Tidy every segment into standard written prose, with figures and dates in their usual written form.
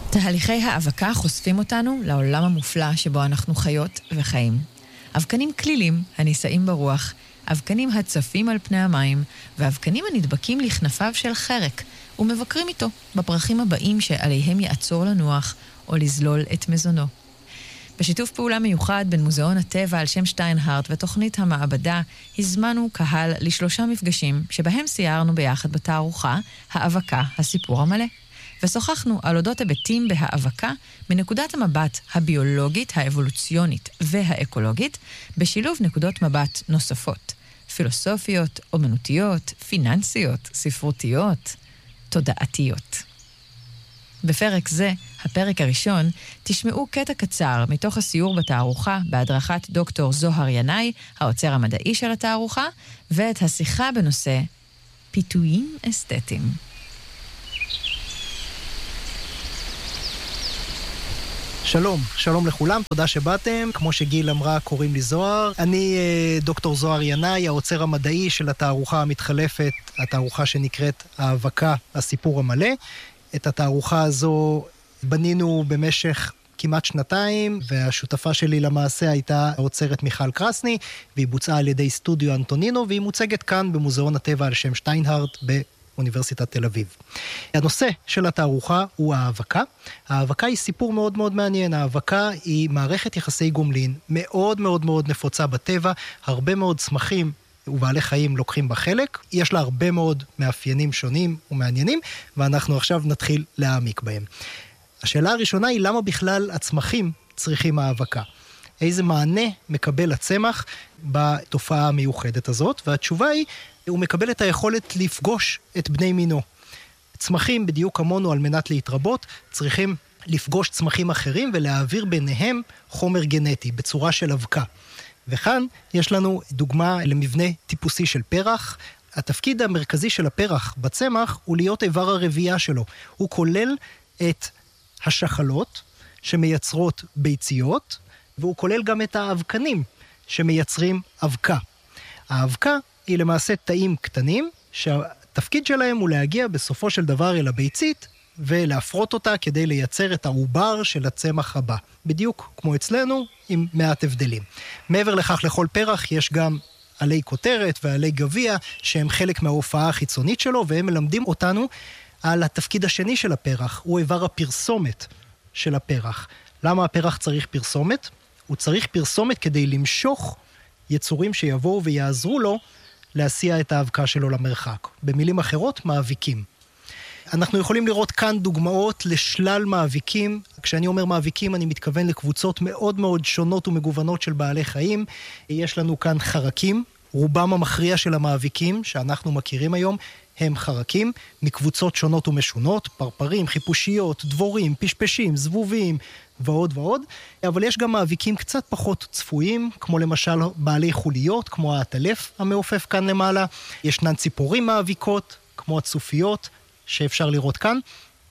תהליכי האבקה חושפים אותנו לעולם המופלא שבו אנחנו חיות וחיים. אבקנים כלילים הנישאים ברוח, אבקנים הצפים על פני המים, ואבקנים הנדבקים לכנפיו של חרק, ומבקרים איתו בפרחים הבאים שעליהם יעצור לנוח או לזלול את מזונו. בשיתוף פעולה מיוחד בין מוזיאון הטבע על שם שטיינהארט ותוכנית המעבדה, הזמנו קהל ל3 מפגשים שבהם סיירנו ביחד בתערוכה האבקה, הסיפור המלא. ושוחחנו על אודות היבטים בהאבקה מנקודת המבט הביולוגית, האבולוציונית והאקולוגית, בשילוב נקודות מבט נוספות, פילוסופיות, אומנותיות, פיננסיות, ספרותיות, תודעתיות. בפרק זה, הפרק הראשון, תשמעו קטע קצר מתוך הסיור בתערוכה בהדרכת דוקטור זוהר ינאי, האוצר המדעי של התערוכה, ואת השיחה בנושא פיתויים אסתטיים. שלום לכולם, תודה שבאתם. כמו שגיל אמרה, קוראים לי זוהר. אני דוקטור זוהר ינאי, האוצר המדעי של התערוכה המתחלפת, התערוכה שנקראת האבקה, הסיפור המלא. את התערוכה הזו בנינו במשך כמעט 2 והשותפה שלי למעשה הייתה האוצרת מיכל קרסני, והיא בוצעה על ידי סטודיו אנטונינו, והיא מוצגת כאן במוזיאון הטבע על שם שטיינהארט באוניברסיטת תל אביב. הנושא של התערוכה הוא האבקה. האבקה היא סיפור מאוד מאוד מעניין. האבקה היא מערכת יחסי גומלין מאוד מאוד מאוד נפוצה בטבע, הרבה מאוד צמחים ובעלי חיים לוקחים בה חלק, יש לה הרבה מאוד מאפיינים שונים ומעניינים, ואנחנו עכשיו נתחיל להעמיק בהם. השאלה הראשונה היא למה בכלל הצמחים צריכים האבקה? איזה מענה מקבל הצמח בתופעה המיוחדת הזאת? והתשובה היא, הוא מקבל את היכולת לפגוש את בני מינו. צמחים בדיוק כמונו על מנת להתרבות, צריכים לפגוש צמחים אחרים ולהעביר ביניהם חומר גנטי בצורה של אבקה. וכאן יש לנו דוגמה למבנה טיפוסי של פרח. התפקיד המרכזי של הפרח בצמח הוא להיות איבר הרבייה שלו. הוא כולל את השחלות שמייצרות ביציות, והוא כולל גם את האבקנים שמייצרים אבקה. האבקה היא למעשה תאים קטנים, שהתפקיד שלהם הוא להגיע בסופו של דבר אל הביצית, ולהפרות אותה כדי לייצר את העובר של הצמח הבא. בדיוק כמו אצלנו, עם מעט הבדלים. מעבר לכך, לכל פרח יש גם עלי כותרת ועלי גביע, שהם חלק מההופעה החיצונית שלו, והם מלמדים אותנו על התפקיד השני של הפרח, הוא איבר הפרסומת של הפרח. למה הפרח צריך פרסומת? הוא צריך פרסומת כדי למשוך יצורים שיבואו ויעזרו לו להסיע את האבקה שלו למרחק. במילים אחרות, מאביקים. אנחנו יכולים לראות כאן דוגמאות לשלל מאביקים. כשאני אומר מאביקים, אני מתכוון לקבוצות מאוד מאוד שונות ומגוונות של בעלי חיים. יש לנו כאן חרקים, רובם המכריע של המאביקים שאנחנו מכירים היום, הם חרקים מקבוצות שונות ומשונות, פרפרים, חיפושיות, דבורים, פשפשים, זבובים ועוד ועוד. אבל יש גם מאביקים קצת פחות צפויים, כמו למשל בעלי חוליות, כמו העטלף המעופף כאן למעלה. ישנן ציפורים מאביקות, כמו הצופיות, שאפשר לראות כאן,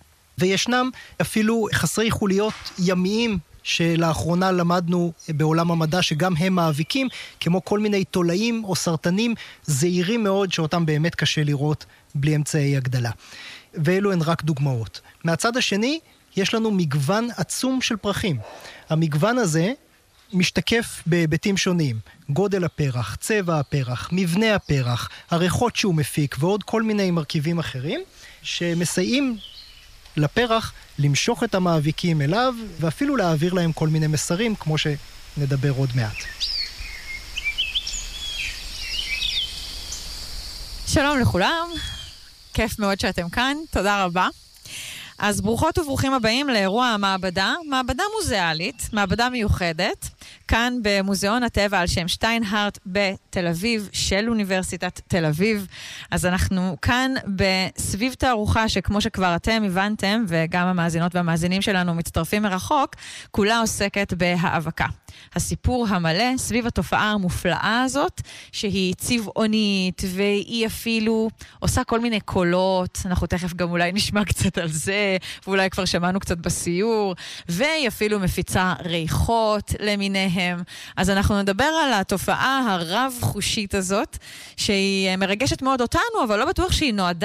וישנם אפילו חסרי חוליות ימיים שלאחרונה למדנו בעולם המדע שגם הם מאביקים, כמו כל מיני תולעים או סרטנים זהירים מאוד שאותם באמת קשה לראות בלי אמצעי הגדלה. ואלו הן רק דוגמאות. מהצד השני יש לנו מגוון עצום של פרחים. המגוון הזה משתקף בהיבטים שונים, גודל הפרח, צבע הפרח, מבנה הפרח, הריחות שהוא מפיק ועוד כל מיני מרכיבים אחרים שמסייעים לפרח למשוך את המאביקים אליו ואפילו להעביר להם כל מיני מסרים כמו שנדבר עוד מעט. שלום לכולם, כיף מאוד שאתם כאן, תודה רבה. אז ברוכות וברוכים הבאים לאירוע המעבדה, מעבדה מוזיאלית, מעבדה מיוחדת, כאן במוזיאון הטבע על שם שטיינהארט בתל אביב, של אוניברסיטת תל אביב. אז אנחנו כאן בסביב תערוכה שכמו שכבר אתם הבנתם, וגם המאזינות והמאזינים שלנו מצטרפים מרחוק, כולה עוסקת בהאבקה. הסיפור המלא סביב התופעה המופלאה הזאת, שהיא צבעונית, והיא אפילו עושה כל מיני קולות, אנחנו תכף גם אולי נשמע קצת על זה, ואולי כבר שמענו קצת בסיור, והיא אפילו מפיצה ריחות למיניהם. אז אנחנו נדבר על התופעה הרב חושית הזאת, שהיא מרגשת מאוד אותנו, אבל לא בטוח שהיא נועדה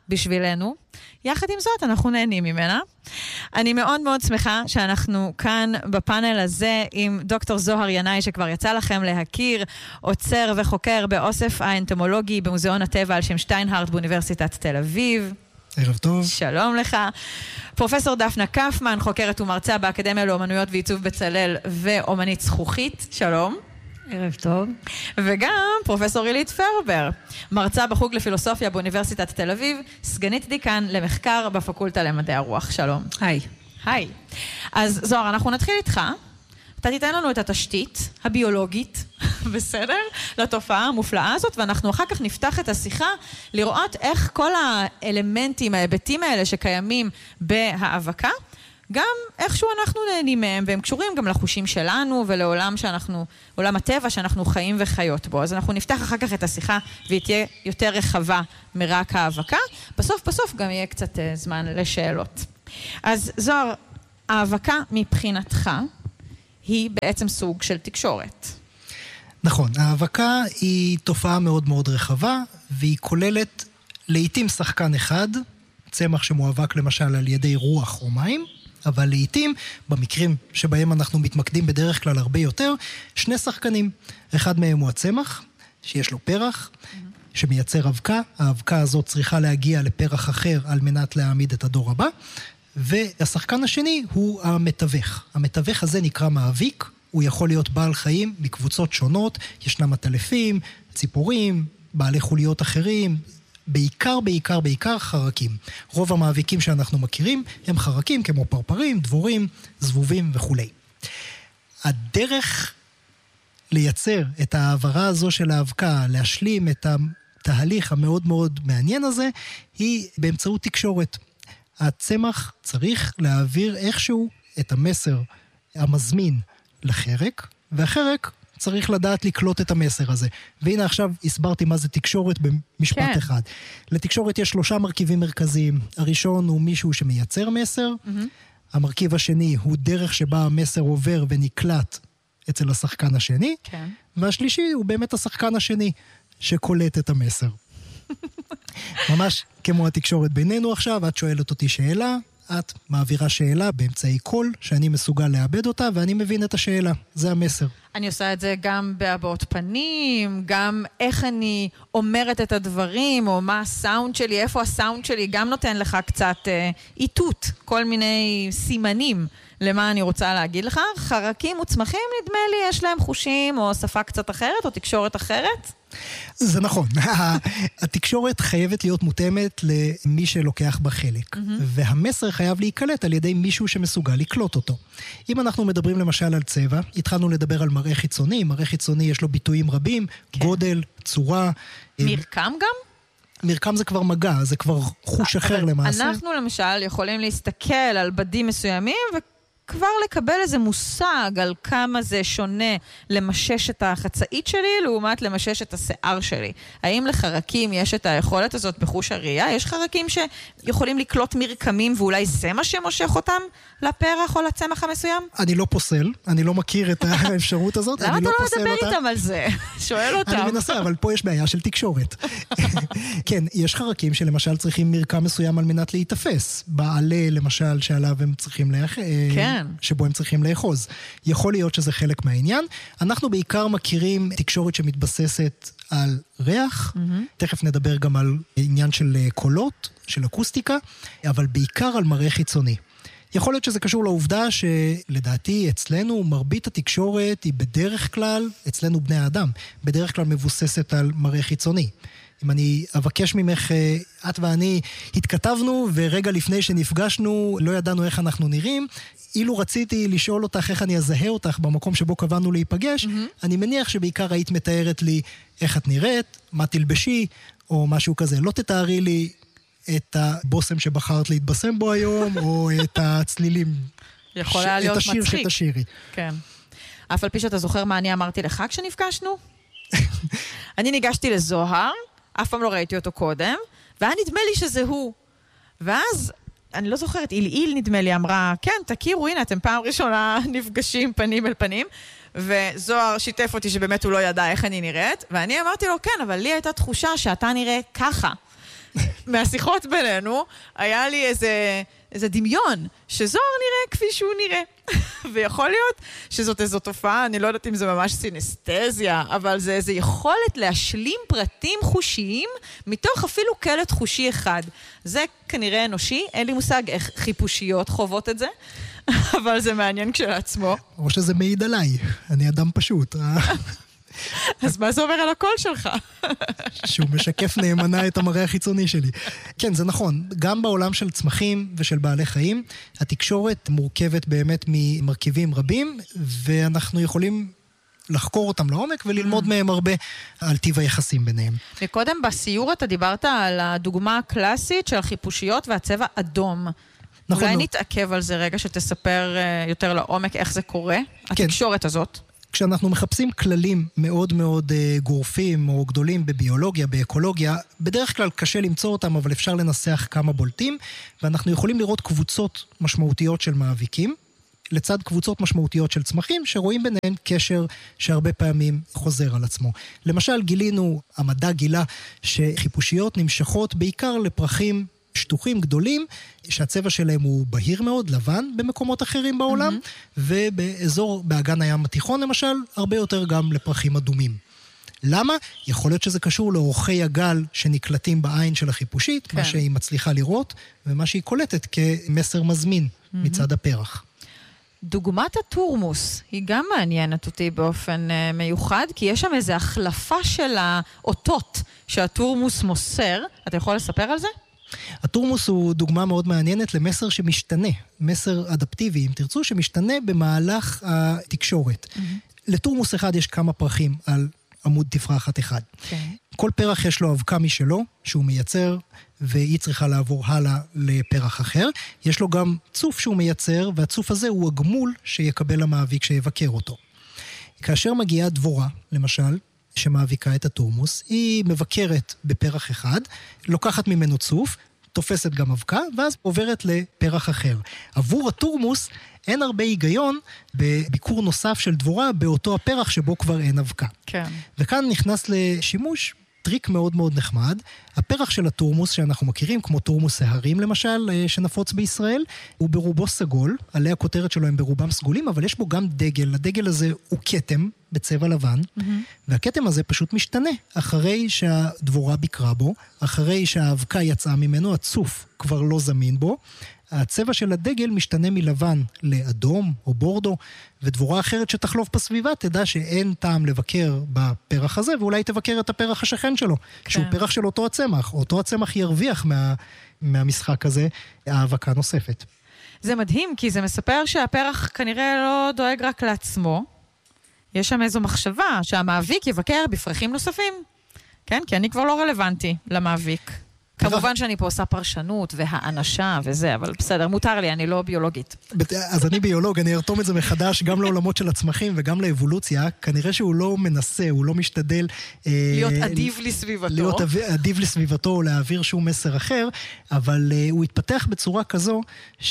בשבילנו. יחד עם זאת, אנחנו נהנים ממנה. אני מאוד מאוד שמחה שאנחנו כאן בפאנל הזה עם דוקטור זוהר ינאי, שכבר יצא לכם להכיר, עוצר וחוקר באוסף האנטומולוגי במוזיאון הטבע על שם שטיינהרט באוניברסיטת תל אביב. ערב טוב. שלום לך. פרופסור דפנה קפמן, חוקרת ומרצה באקדמיה לאומנויות ועיצוב בצלאל ואומנית זכוכית. שלום. ערב טוב. וגם פרופסור אילית פרבר, מרצה בחוג לפילוסופיה באוניברסיטת תל אביב, סגנית דיקן למחקר בפקולטה למדעי הרוח. שלום. היי. היי. אז זוהר, אנחנו נתחיל איתך. אתה תיתן לנו את התשתית הביולוגית, בסדר? לתופעה המופלאה הזאת, ואנחנו אחר כך נפתח את השיחה לראות איך כל האלמנטים, ההיבטים האלה שקיימים בהאבקה, גם איכשהו אנחנו נהנים מהם, והם קשורים גם לחושים שלנו ולעולם עולם הטבע שאנחנו חיים וחיות בו. אז אנחנו נפתח אחר כך את השיחה, והיא תהיה יותר רחבה מרק האבקה. בסוף גם יהיה קצת זמן לשאלות. אז זוהר, האבקה מבחינתך היא בעצם סוג של תקשורת. נכון, האבקה היא תופעה מאוד מאוד רחבה, והיא כוללת לעתים שחקן אחד, צמח שמואבק למשל על ידי רוח או מים, אבל לעתים, במקרים שבהם אנחנו מתמקדים בדרך כלל הרבה יותר, שני שחקנים. אחד מהם הוא הצמח, שיש לו פרח, שמייצר אבקה. האבקה הזאת צריכה להגיע לפרח אחר על מנת להעמיד את הדור הבא. והשחקן השני הוא המתווך. המתווך הזה נקרא מאביק, הוא יכול להיות בעל חיים מקבוצות שונות, ישנם עטלפים, ציפורים, בעלי חוליות אחרים, בעיקר חרקים. רוב המאביקים שאנחנו מכירים הם חרקים כמו פרפרים, דבורים, זבובים וכו'. הדרך לייצר את העברה הזו של האבקה, להשלים את התהליך המאוד מאוד מעניין הזה, היא באמצעות תקשורת. הצמח צריך להעביר איכשהו את המסר המזמין לחרק, והחרק צריך לדעת לקלוט את המסר הזה. והנה עכשיו הסברתי מה זה תקשורת במשפט אחד. לתקשורת יש 3 מרכיבים מרכזיים. הראשון הוא מישהו שמייצר מסר, המרכיב השני הוא דרך שבה המסר עובר ונקלט אצל השחקן השני, והשלישי הוא באמת השחקן השני שקולט את המסר. ממש כמו התקשורת בינינו עכשיו, את שואלת אותי שאלה, את מעבירה שאלה באמצעי קול, שאני מסוגל לאבד אותה, ואני מבין את השאלה. זה המסר. אני עושה את זה גם בהבעות פנים, גם איך אני אומרת את הדברים, או מה הסאונד שלי, איפה הסאונד שלי, גם נותן לך קצת איתות, כל מיני סימנים למה אני רוצה להגיד לך. חרקים וצמחים, נדמה לי, יש להם חושים, או שפה קצת אחרת, או תקשורת אחרת. זה נכון. התקשורת חייבת להיות מותאמת למי שלוקח בה חלק. והמסר חייב להיקלט על ידי מישהו שמסוגל לקלוט אותו. אם אנחנו מדברים למשל על צבע, התחלנו לדבר על מראה חיצוני. מראה חיצוני יש לו ביטויים רבים, גודל, צורה. מרקם גם? מרקם זה כבר מגע, זה כבר חוש אחר למעשה. אנחנו למשל יכולים להסתכל על בדים מסוימים כבר לקבל איזה מושג על כמה זה שונה למשש את החצאית שלי, לעומת למשש את השיער שלי. האם לחרקים יש את היכולת הזאת בחוש הראייה? יש חרקים שיכולים לקלוט מרקמים, ואולי זה מה שמושך אותם לפרח או לצמח המסוים? אני לא פוסל, אני לא מכיר את האפשרות הזאת. למה אתה לא מדבר איתם על זה? שואל אותם. אני מנסה, אבל פה יש בעיה של תקשורת. כן, יש חרקים שלמשל צריכים מרקם מסוים על מנת להתאפס. בעלה, למשל, שעליו הם צריכים שבו הם צריכים לאחוז. יכול להיות שזה חלק מהעניין. אנחנו בעיקר מכירים תקשורת שמתבססת על ריח, תכף נדבר גם על עניין של קולות, של אקוסטיקה, אבל בעיקר על מראה חיצוני. יכול להיות שזה קשור לעובדה שלדעתי אצלנו מרבית התקשורת היא בדרך כלל, אצלנו בני האדם, בדרך כלל מבוססת על מראה חיצוני. אם אני אבקש ממך, את ואני התכתבנו, ורגע לפני שנפגשנו לא ידענו איך אנחנו נראים, אילו רציתי לשאול אותך איך אני אזהה אותך במקום שבו קבענו להיפגש, אני מניח שבעיקר היית מתארת לי איך את נראית, מה תלבשי, או משהו כזה. לא תתארי לי את הבוסם שבחרת להתבשם בו היום, או את הצלילים, יכולה להיות מצחיק. את השיר שתשירי. כן. אף על פי שאתה זוכר מה אני אמרתי לך כשנפגשנו? אני ניגשתי לזוהר, אף פעם לא ראיתי אותו קודם, והיה נדמה לי שזה הוא. ואז, אני לא זוכרת, איל נדמה לי אמרה, כן, תכירו, הנה, אתם פעם ראשונה נפגשים פנים אל פנים, וזוהר שיתף אותי שבאמת הוא לא ידע איך אני נראית, ואני אמרתי לו, כן, אבל לי הייתה תחושה שאתה נראה ככה. מהשיחות בינינו, היה לי איזה דמיון, שזוהר נראה כפי שהוא נראה. ויכול להיות שזאת איזו תופעה, אני לא יודעת אם זה ממש סינסטזיה, אבל זה איזו יכולת להשלים פרטים חושיים, מתוך אפילו קלט חושי אחד. זה כנראה אנושי, אין לי מושג איך חיפושיות חוות את זה, אבל זה מעניין כשלעצמו. או שזה מעיד עליי, אני אדם פשוט. אז מה זה אומר על הקול שלך? שהוא משקף נאמנה את המראה החיצוני שלי. כן, זה נכון. גם בעולם של צמחים ושל בעלי חיים, התקשורת מורכבת באמת ממרכיבים רבים, ואנחנו יכולים לחקור אותם לעומק וללמוד מהם הרבה על טיב היחסים ביניהם. וקודם בסיור אתה דיברת על הדוגמה הקלאסית של החיפושיות והצבע אדום. נכון. אולי נתעכב על זה רגע שתספר יותר לעומק איך זה קורה, התקשורת הזאת. כשאנחנו מחפשים כללים מאוד מאוד גורפים או גדולים בביולוגיה, באקולוגיה, בדרך כלל קשה למצוא אותם, אבל אפשר לנסח כמה בולטים, ואנחנו יכולים לראות קבוצות משמעותיות של מאביקים, לצד קבוצות משמעותיות של צמחים, שרואים ביניהם קשר שהרבה פעמים חוזר על עצמו. למשל, המדע גילה שחיפושיות נמשכות בעיקר לפרחים שטוחים גדולים, שהצבע שלהם הוא בהיר מאוד, לבן, במקומות אחרים בעולם, ובאזור, באגן הים התיכון למשל, הרבה יותר גם לפרחים אדומים. למה? יכול להיות שזה קשור לאורכי הגל שנקלטים בעין של החיפושית, כן. מה שהיא מצליחה לראות, ומה שהיא קולטת כמסר מזמין מצד הפרח. דוגמת הטורמוס היא גם מעניינת אותי באופן מיוחד, כי יש שם איזו החלפה של האותות שהטורמוס מוסר. אתה יכול לספר על זה? הטורמוס הוא דוגמה מאוד מעניינת למסר שמשתנה, מסר אדפטיבי, אם תרצו, שמשתנה במהלך התקשורת. לטורמוס אחד יש כמה פרחים על עמוד תפרחת אחד. כל פרח יש לו אבקה משלו, שהוא מייצר, והיא צריכה לעבור הלאה לפרח אחר. יש לו גם צוף שהוא מייצר, והצוף הזה הוא הגמול שיקבל המאביק שיבקר אותו. כאשר מגיעה דבורה, למשל, שמאביקה את הטורמוס, היא מבקרת בפרח אחד, לוקחת ממנו צוף, תופסת גם אבקה, ואז עוברת לפרח אחר. עבור הטורמוס אין הרבה היגיון בביקור נוסף של דבורה באותו הפרח שבו כבר אין אבקה. כן. וכאן נכנס לשימוש טריק מאוד מאוד נחמד. הפרח של הטורמוס שאנחנו מכירים, כמו טורמוס ההרים למשל, שנפוץ בישראל, הוא ברובו סגול, עלי הכותרת שלו הם ברובם סגולים, אבל יש בו גם דגל. הדגל הזה הוא כתם בצבע לבן, והכתם הזה פשוט משתנה. אחרי שהדבורה ביקרה בו, אחרי שהאבקה יצאה ממנו, הצוף כבר לא זמין בו, הצבע של הדגל משתנה מלבן לאדום או בורדו, ודבורה אחרת שתחלוף בסביבה תדע שאין טעם לבקר בפרח הזה, ואולי תבקר את הפרח השכן שלו, שהוא פרח של אותו הצמח. אותו הצמח ירוויח מהמשחק הזה האבקה נוספת. זה מדהים, כי זה מספר שהפרח כנראה לא דואג רק לעצמו. יש שם איזו מחשבה שהמאביק יבקר בפרחים נוספים. כן, כי אני כבר לא רלוונטי למאביק. כמובן שאני פה עושה פרשנות והאנשה וזה, אבל בסדר, מותר לי, אני לא ביולוגית. אז אני ביולוג, אני ארתום את זה מחדש גם לעולמות של הצמחים וגם לאבולוציה. כנראה שהוא לא מנסה, הוא לא משתדל להיות אדיב לסביבתו. להיות אדיב לסביבתו או להעביר שום מסר אחר, אבל הוא התפתח בצורה כזו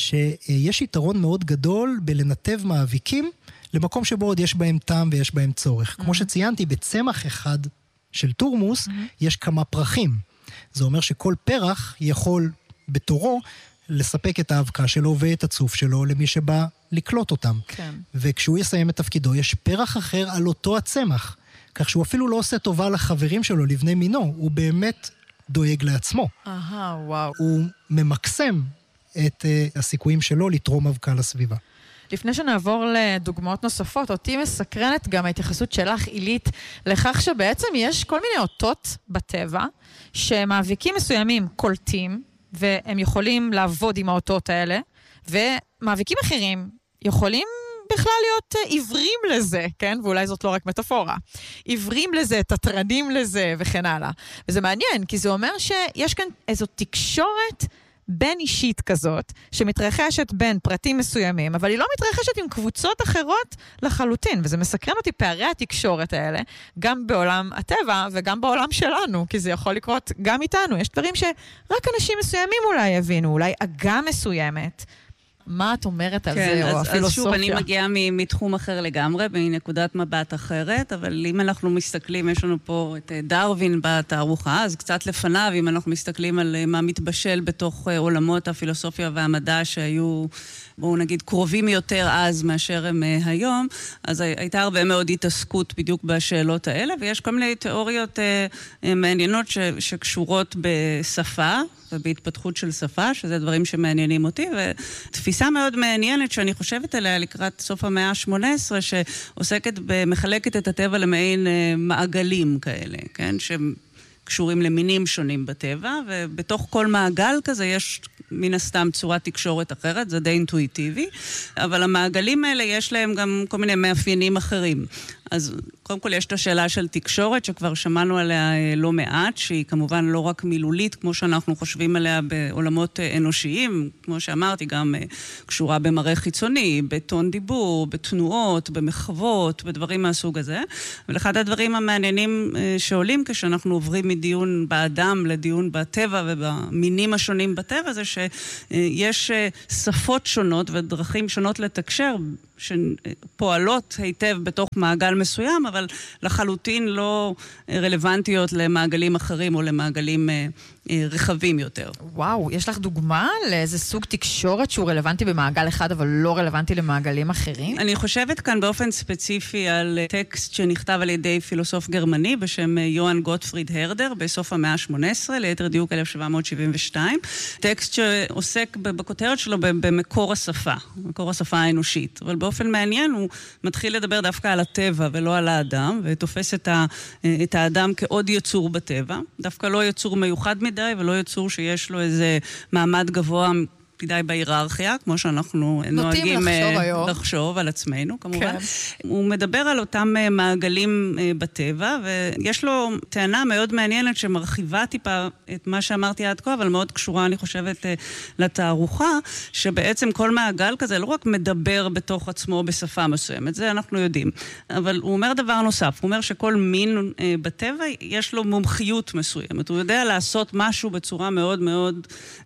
שיש יתרון מאוד גדול בלנתב מאביקים למקום שבו עוד יש בהם טעם ויש בהם צורך. כמו שציינתי, בצמח אחד של טורמוס יש כמה פרחים. זה אומר שכל פרח יכול בתורו לספק את האבקה שלו ואת הצוף שלו למי שבא לקלוט אותם. כן. וכשהוא יסיים את תפקידו, יש פרח אחר על אותו הצמח. כך שהוא אפילו לא עושה טובה לחברים שלו, לבני מינו, הוא באמת דואג לעצמו. וואו. הוא ממקסם את הסיכויים שלו לתרום אבקה לסביבה. לפני שנעבור לדוגמאות נוספות, אותי מסקרנת גם ההתייחסות שלך, עילית, לכך שבעצם יש כל מיני אותות בטבע, שמאביקים מסוימים קולטים, והם יכולים לעבוד עם האותות האלה, ומאביקים אחרים יכולים בכלל להיות עיוורים לזה, כן? ואולי זאת לא רק מטאפורה. עיוורים לזה, תטרנים לזה, וכן הלאה. וזה מעניין, כי זה אומר שיש כאן איזו תקשורת בין אישית כזאת, שמתרחשת בין פרטים מסוימים, אבל היא לא מתרחשת עם קבוצות אחרות לחלוטין, וזה מסקרן אותי פערי התקשורת האלה, גם בעולם הטבע וגם בעולם שלנו, כי זה יכול לקרות גם איתנו. יש דברים שרק אנשים מסוימים אולי יבינו, אולי אגם מסוימת מה את אומרת על זה, או הפילוסופיה? אז שוב, אני מגיעה מתחום אחר לגמרי, מנקודת מבט אחרת, אבל אם אנחנו מסתכלים, יש לנו פה את דרווין בתערוכה, אז קצת לפניו, אם אנחנו מסתכלים על מה מתבשל בתוך עולמות הפילוסופיה והמדע שהיו, בואו נגיד, קרובים יותר אז מאשר הם היום, אז הייתה הרבה מאוד התעסקות בדיוק בשאלות האלה, ויש כל מיני תיאוריות מעניינות שקשורות בשפה, ובהתפתחות של שפה, שזה דברים שמעניינים אותי, ותפיסה מאוד מעניינת שאני חושבת עליה לקראת סוף המאה ה-18, שעוסקת מחלקת את הטבע למעין מעגלים כאלה, כן? שקשורים למינים שונים בטבע, ובתוך כל מעגל כזה יש מן הסתם צורת תקשורת אחרת, זה די אינטואיטיבי, אבל המעגלים האלה יש להם גם כל מיני מאפיינים אחרים. אז קודם כל יש את השאלה של תקשורת, שכבר שמענו עליה לא מעט, שהיא כמובן לא רק מילולית, כמו שאנחנו חושבים עליה בעולמות אנושיים, כמו שאמרתי, גם קשורה במראה חיצוני, בטון דיבור, בתנועות, במחוות, בדברים מהסוג הזה. ולאחד הדברים המעניינים שעולים כשאנחנו עוברים מדיון באדם לדיון בטבע ובמינים השונים בטבע, זה שיש שפות שונות ודרכים שונות לתקשר, שפועלות היטב בתוך מעגל מסוים, אבל לחלוטין לא רלוונטיות למעגלים אחרים או למעגלים רחבים יותר. וואו, יש לך דוגמה לאיזה סוג תקשורת שהוא רלוונטי במעגל אחד, אבל לא רלוונטי למעגלים אחרים? אני חושבת כאן באופן ספציפי על טקסט שנכתב על ידי פילוסוף גרמני בשם יוהאן גוטפריד הרדר, בסוף המאה ה-18, ליתר דיוק 1772. טקסט שעוסק בכותרת שלו במקור השפה, מקור השפה האנושית. אבל באופן מעניין הוא מתחיל לדבר דווקא על הטבע ולא על האדם, ותופס את האדם כעוד יצור בטבע, דווקא לא יצור מיוחד מדי, ולא יצור שיש לו איזה מעמד גבוה מדי בהיררכיה, כמו שאנחנו נוהגים לחשוב על עצמנו, כמובן. כן. הוא מדבר על אותם מעגלים בטבע, ויש לו טענה מאוד מעניינת שמרחיבה טיפה את מה שאמרתי עד כה, אבל מאוד קשורה, אני חושבת, לתערוכה, שבעצם כל מעגל כזה לא רק מדבר בתוך עצמו בשפה מסוימת, זה אנחנו יודעים. אבל הוא אומר דבר נוסף, הוא אומר שכל מין בטבע יש לו מומחיות מסוימת. הוא יודע לעשות משהו בצורה מאוד מאוד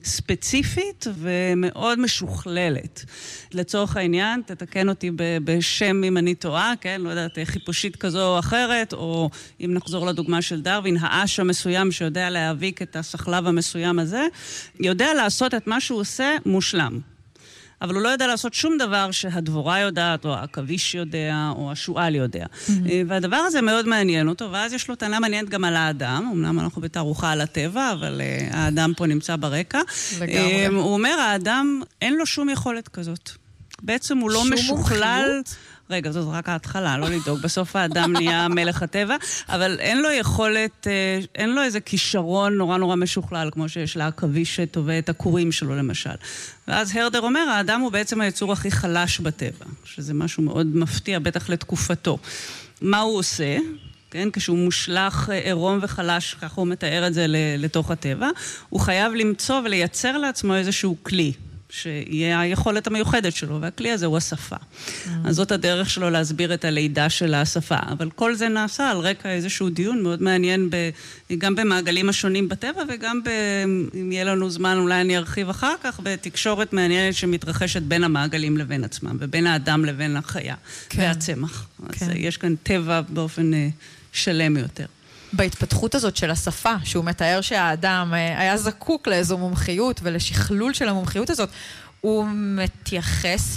ספציפית ומאוד משוכללת. לצורך העניין, תתקן אותי בשם אם אני טועה, כן? לא יודעת, חיפושית כזו או אחרת, או אם נחזור לדוגמה של דרווין, האש המסוים שיודע להאביק את הסחלב המסוים הזה, יודע לעשות את מה שהוא עושה מושלם. אבל הוא לא יודע לעשות שום דבר שהדבורה יודעת, או העכביש יודע, או השואל יודע. והדבר הזה מאוד מעניין אותו, ואז יש לו טענה מעניינת גם על האדם, אמנם אנחנו בתערוכה על הטבע, אבל האדם פה נמצא ברקע. לגמרי. הוא אומר, האדם אין לו שום יכולת כזאת. בעצם הוא לא משוכלל... רגע, זאת רק ההתחלה, לא לדאוג. בסוף האדם נהיה מלך הטבע, אבל אין לו יכולת, אין לו איזה כישרון נורא נורא משוכלל, כמו שיש לעכביש שטובה את הכורים שלו למשל. ואז הרדר אומר, האדם הוא בעצם היצור הכי חלש בטבע, שזה משהו מאוד מפתיע, בטח לתקופתו. מה הוא עושה? כן, כשהוא מושלח עירום וחלש, ככה הוא מתאר את זה לתוך הטבע, הוא חייב למצוא ולייצר לעצמו איזשהו כלי. שיהיה היכולת המיוחדת שלו, והכלי הזה הוא השפה. אז זאת הדרך שלו להסביר את הלידה של השפה. אבל כל זה נעשה על רקע איזשהו דיון מאוד מעניין, גם במעגלים השונים בטבע, וגם אם יהיה לנו זמן, אולי אני ארחיב אחר כך, בתקשורת מעניינת שמתרחשת בין המעגלים לבין עצמם, ובין האדם לבין החיה, והצמח. אז יש כאן טבע באופן שלם יותר. בהתפתחות הזאת של השפה, שהוא מתאר שהאדם היה זקוק לאיזו מומחיות ולשכלול של המומחיות הזאת, הוא מתייחס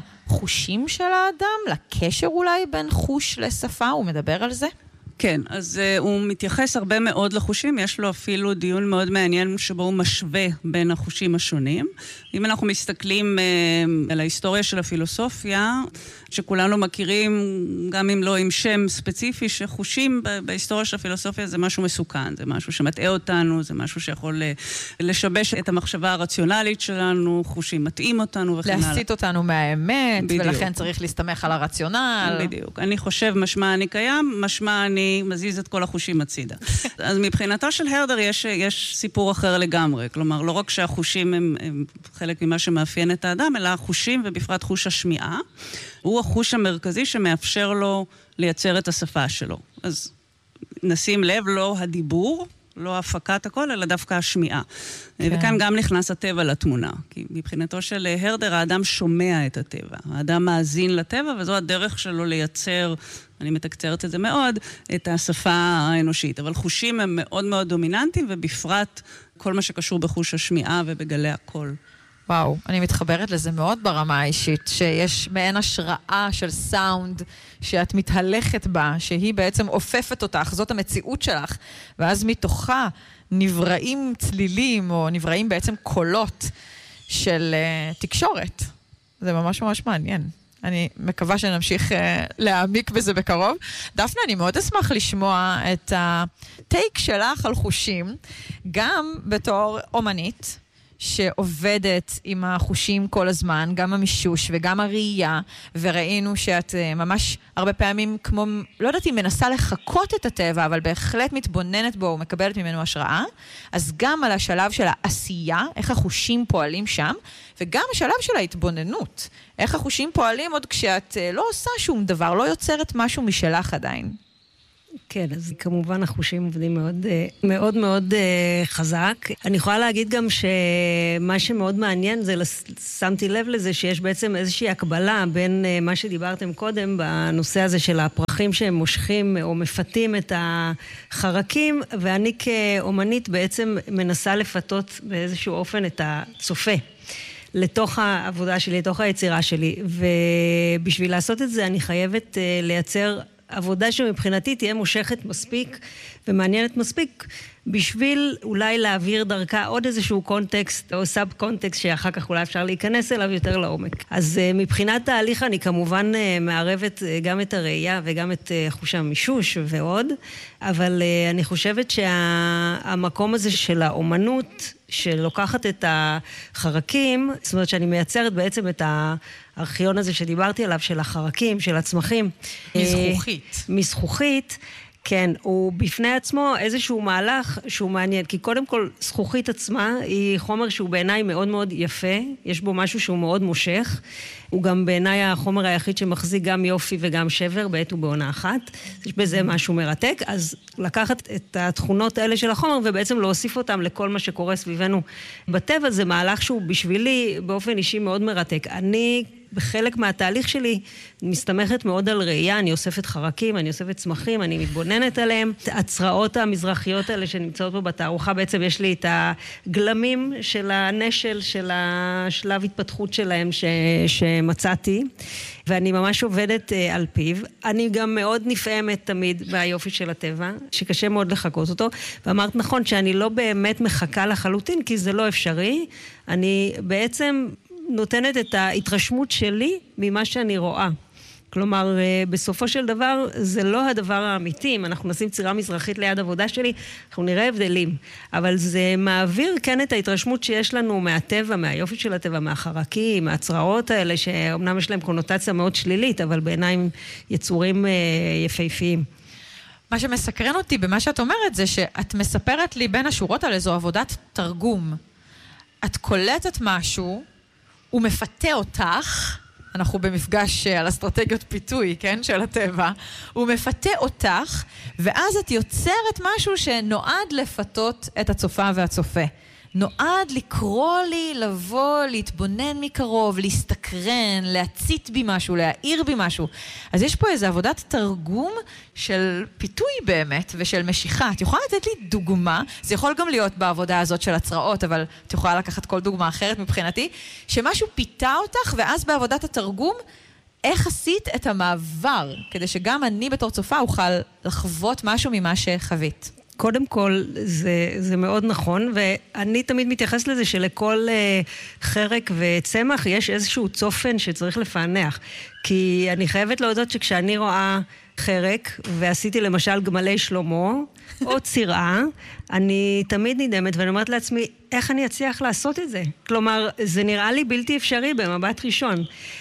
לחושים של האדם, לקשר אולי בין חוש לשפה, הוא מדבר על זה? כן, אז הוא מתייחס הרבה מאוד לחושים, יש לו אפילו דיון מאוד מעניין שבו הוא משווה בין החושים השונים. אם אנחנו מסתכלים על ההיסטוריה של הפילוסופיה, שכולנו מכירים, גם אם לא עם שם ספציפי, שחושים בהיסטוריה של הפילוסופיה זה משהו מסוכן, זה משהו שמטעה אותנו, זה משהו שיכול לשבש את המחשבה הרציונלית שלנו, חושים מתאים אותנו וכן הלאה. להסיט אותנו מהאמת, בדיוק. ולכן צריך להסתמך על הרציונל. בדיוק. אני חושב משמע אני קיים, משמע אני מזיז את כל החושים הצידה. אז מבחינתו של הרדר יש סיפור אחר לגמרי. כלומר, לא רק שהחושים הם חלק ממה שמאפיין את האדם, אלא החושים ובפרט חוש השמיעה, הוא החוש המרכזי שמאפשר לו לייצר את השפה שלו. אז נשים לב, לא הדיבור, לא הפקת הכל, אלא דווקא השמיעה. וכאן גם נכנס הטבע לתמונה. כי מבחינתו של הרדר, האדם שומע את הטבע. האדם מאזין לטבע, וזו הדרך שלו לייצר, אני מתקצרת את זה מאוד, את השפה האנושית. אבל חושים הם מאוד מאוד דומיננטיים, ובפרט כל מה שקשור בחוש השמיעה ובגלי הקול. וואו, אני מתחברת לזה מאוד ברמה האישית, שיש מעין השראה של סאונד שאת מתהלכת בה, שהיא בעצם אופפת אותך, זאת המציאות שלך, ואז מתוכה נבראים צלילים, או נבראים בעצם קולות של תקשורת. זה ממש ממש מעניין. אני מקווה שנמשיך להעמיק בזה בקרוב. דפנה, אני מאוד אשמח לשמוע את הטייק שלך על חושים, גם בתור אומנית, שעובדת עם החושים כל הזמן, גם המישוש וגם הראייה, וראינו שאת ממש הרבה פעמים כמו, לא יודעת אם מנסה לחכות את הטבע, אבל בהחלט מתבוננת בו ומקבלת ממנו השראה, אז גם על השלב של העשייה, איך החושים פועלים שם, וגם השלב של ההתבוננות, איך החושים פועלים עוד כשאת לא עושה שום דבר, לא יוצרת משהו משלך עדיין. כן, אז כמובן החושים עובדים מאוד מאוד מאוד חזק. אני יכולה להגיד גם שמה שמאוד מעניין זה, שמתי לב לזה שיש בעצם איזושהי הקבלה בין מה שדיברתם קודם בנושא הזה של הפרחים שהם מושכים או מפתים את החרקים, ואני כאומנית בעצם מנסה לפתות באיזשהו אופן את הצופה. לתוך העבודה שלי, לתוך היצירה שלי, ובשביל לעשות את זה אני חייבת לייצר עבודה שמבחינתי תהיה מושכת מספיק ומעניינת מספיק בשביל אולי להעביר דרכה עוד איזשהו קונטקסט או סאב קונטקסט שאחר כך אולי אפשר להיכנס אליו יותר לעומק. אז מבחינת תהליך אני כמובן מערבת גם את הראייה וגם את חוש המישוש ועוד, אבל אני חושבת שהמקום הזה של האומנות שלוקחת את החרקים, זאת אומרת שאני מייצרת בעצם את הארכיון הזה שדיברתי עליו, של החרקים, של הצמחים. מזכוכית. מזכוכית, כן, הוא בפני עצמו איזשהו מהלך שהוא מעניין, כי קודם כל זכוכית עצמה היא חומר שהוא בעיניי מאוד מאוד יפה, יש בו משהו שהוא מאוד מושך, הוא גם בעיניי החומר היחיד שמחזיק גם יופי וגם שבר בעת ובעונה אחת, יש בזה משהו מרתק, אז לקחת את התכונות האלה של החומר ובעצם להוסיף אותם לכל מה שקורה סביבנו בטבע, זה מהלך שהוא בשבילי באופן אישי מאוד מרתק. אני בחלק מהתהליך שלי מסתמכת מאוד על ראייה, אני אוספת חרקים, אני אוספת צמחים, אני מתבוננת עליהם. הצרעות המזרחיות האלה שנמצאות פה בתערוכה, בעצם יש לי את הגלמים של הנשל, של השלב התפתחות שלהם שמצאתי, ואני ממש עובדת על פיו. אני גם מאוד נפעמת תמיד מהיופי של הטבע, שקשה מאוד לחכות אותו, ואמרת נכון שאני לא באמת מחכה לחלוטין, כי זה לא אפשרי. אני בעצם נותנת את ההתרשמות שלי ממה שאני רואה. כלומר, בסופו של דבר, זה לא הדבר האמיתי. אם אנחנו נשים צירה מזרחית ליד עבודה שלי, אנחנו נראה הבדלים. אבל זה מעביר כן את ההתרשמות שיש לנו מהטבע, מהיופי של הטבע, מהחרקים, מהצרעות האלה, שאומנם יש להם קונוטציה מאוד שלילית, אבל בעיניים יצורים יפהפיים. מה שמסקרן אותי במה שאת אומרת, זה שאת מספרת לי בין השורות על איזו עבודת תרגום. את קולטת משהו, הוא מפתה אותך, אנחנו במפגש על אסטרטגיות פיתוי, כן, של הטבע, הוא מפתה אותך, ואז את יוצרת משהו שנועד לפתות את הצופה והצופה. נועד לקרוא לי, לבוא, להתבונן מקרוב, להסתקרן, להצית בי משהו, להעיר בי משהו. אז יש פה איזו עבודת תרגום של פיתוי באמת ושל משיכה. את יכולה לתת לי דוגמה, זה יכול גם להיות בעבודה הזאת של הצרעות, אבל את יכולה לקחת כל דוגמה אחרת מבחינתי, שמשהו פיתה אותך, ואז בעבודת התרגום, איך עשית את המעבר, כדי שגם אני בתור צופה אוכל לחוות משהו ממה שחווית. קודם כל, זה מאוד נכון, ואני תמיד מתייחס לזה שלכל חרק וצמח יש איזשהו צופן שצריך לפענח. כי אני חייבת להודות שכשאני רואה חרק, ועשיתי למשל גמלי שלמה, או צירה, אני תמיד נדמת, ואני אומרת לעצמי, איך אני אצליח לעשות את זה? כלומר, זה נראה לי בלתי אפשרי במבט ראשון.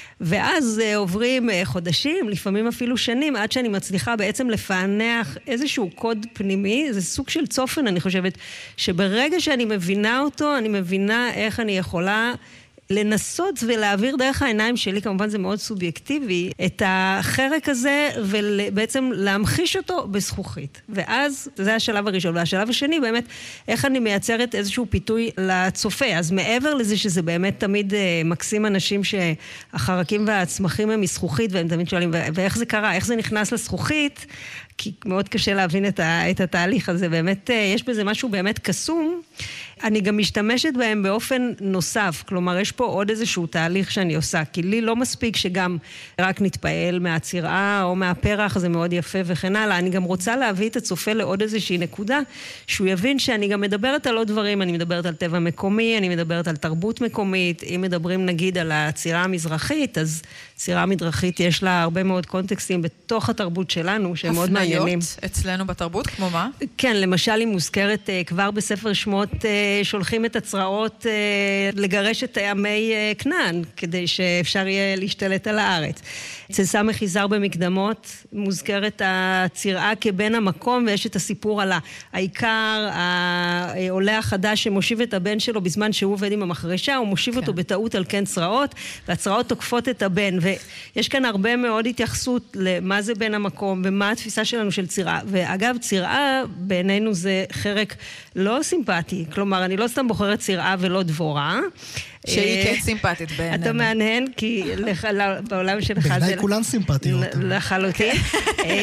ואז עוברים חודשים, לפעמים אפילו שנים, עד שאני מצליחה בעצם לפענח איזשהו קוד פנימי, זה סוג של צופן, אני חושבת, שברגע שאני מבינה אותו, אני מבינה איך אני יכולה לנסות ולהעביר דרך העיניים שלי, כמובן זה מאוד סובייקטיבי, את החרק הזה, ובעצם להמחיש אותו בזכוכית. ואז זה השלב הראשון. והשלב השני, באמת, איך אני מייצרת איזשהו פיתוי לצופה. אז מעבר לזה שזה באמת תמיד מקסים אנשים שהחרקים והצמחים הם מזכוכית, והם תמיד שואלים, ואיך זה קרה? איך זה נכנס לזכוכית? כי מאוד קשה להבין את התהליך הזה. באמת, יש בזה משהו באמת קסום. אני גם משתמשת בהם באופן נוסף. כלומר, יש פה עוד איזשהו תהליך שאני עושה. כי לי לא מספיק שגם רק נתפעל מהצירה או מהפרח, זה מאוד יפה וכן הלאה. אני גם רוצה להביא את הצופה לעוד איזושהי נקודה, שהוא יבין שאני גם מדברת על עוד דברים. אני מדברת על טבע מקומי, אני מדברת על תרבות מקומית. אם מדברים נגיד על הצירה המזרחית, אז צירה המזרחית יש לה הרבה מאוד קונטקסטים בתוך התרבות שלנו, שהם מאוד מעניינים. הפניות אצלנו בתרבות, כמו מה? כן, למשל היא מוזכרת כבר בספר שמות, שולחים את הצרעות לגרש את עמי כנען, כדי שאפשר יהיה להשתלט על הארץ. אצל סמך יזהר במקדמות מוזכרת הצירה כבן המקום, ויש את הסיפור על העיקר, העולה החדש שמושיב את הבן שלו בזמן שהוא עובד עם המחרשה, הוא מושיב אותו בטעות על כן צרעות, והצרעות תוקפות את הבן, ויש כאן הרבה מאוד התייחסות למה זה בן המקום, ומה התפיסה שלנו של צירה. ואגב, צירה בעינינו זה חרק לא סימפטי, כלומר, אני לא סתם בוחרת צירה ולא דבורה. שהיא כן סימפטית בעינינו. אתה מעניין, כי בעולם שלך זה... בעיניי כולן סימפטיות. לחלוטין.